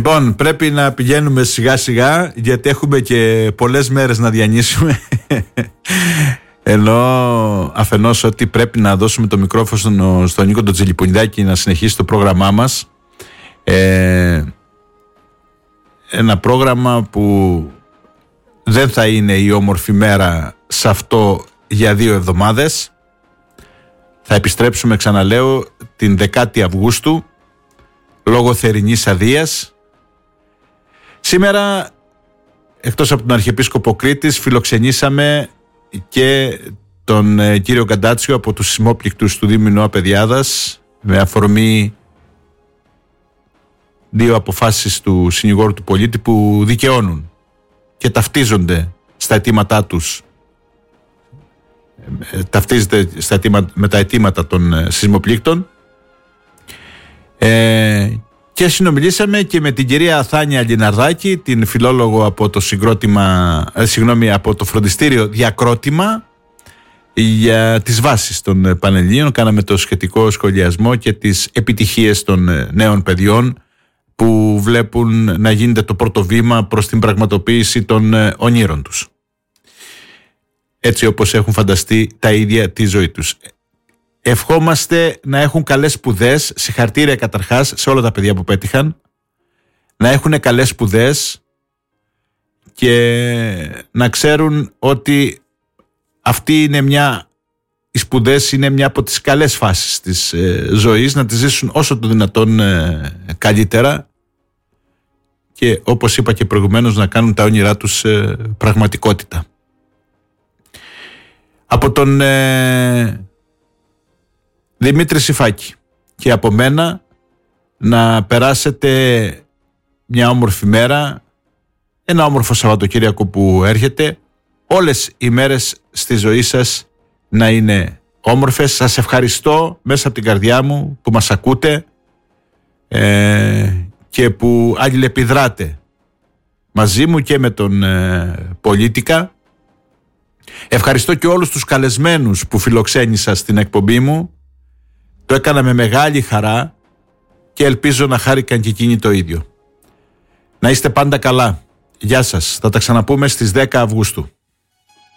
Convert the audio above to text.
Λοιπόν, πρέπει να πηγαίνουμε σιγά σιγά, γιατί έχουμε και πολλές μέρες να διανύσουμε. Ενώ αφενός ότι πρέπει να δώσουμε το μικρόφωνο στον Νίκο τον Τζιλιπονιδάκη να συνεχίσει το πρόγραμμά μας. Ένα πρόγραμμα που δεν θα είναι η όμορφη μέρα σε αυτό για 2 εβδομάδες. Θα επιστρέψουμε, ξαναλέω, την 10η Αυγούστου λόγω θερινής αδείας. Σήμερα, εκτός από τον Αρχιεπίσκοπο Κρήτης, φιλοξενήσαμε και τον κύριο Καντάτσιο από τους Σεισμόπληκτους του Δήμου Νόα Παιδιάδας, με αφορμή 2 αποφάσεις του συνηγόρου του πολίτη που δικαιώνουν και ταυτίζονται στα αιτήματά τους, ταυτίζεται με τα αιτήματα των σεισμοπλήκτων. Και συνομιλήσαμε και με την κυρία Θάνια Λιναρδάκη, την φιλόλογο από το από το φροντιστήριο Διακρότημα, για τις βάσεις των Πανελληνίων. Κάναμε το σχετικό σχολιασμό και τις επιτυχίες των νέων παιδιών που βλέπουν να γίνεται το πρώτο βήμα προς την πραγματοποίηση των ονείρων τους, έτσι όπως έχουν φανταστεί τα ίδια τη ζωή τους. Ευχόμαστε να έχουν καλές σπουδές, συγχαρητήρια καταρχάς σε όλα τα παιδιά που πέτυχαν, να έχουν καλές σπουδές και να ξέρουν ότι οι σπουδές είναι μια από τις καλές φάσεις της ζωής, να τις ζήσουν όσο το δυνατόν καλύτερα και, όπως είπα και προηγουμένως, να κάνουν τα όνειρά τους πραγματικότητα. Από τον Δημήτρη Σιφάκη και από μένα, να περάσετε μια όμορφη μέρα, ένα όμορφο Σαββατοκύριακο που έρχεται, όλες οι μέρες στη ζωή σας να είναι όμορφες. Σας ευχαριστώ μέσα από την καρδιά μου που μας ακούτε και που αλληλεπιδράτε μαζί μου και με τον Πολίτικα. Ευχαριστώ και όλους τους καλεσμένους που φιλοξένησα στην εκπομπή μου. Το έκανα με μεγάλη χαρά και ελπίζω να χάρηκαν και εκείνοι το ίδιο. Να είστε πάντα καλά. Γεια σας. Θα τα ξαναπούμε στις 10 Αυγούστου.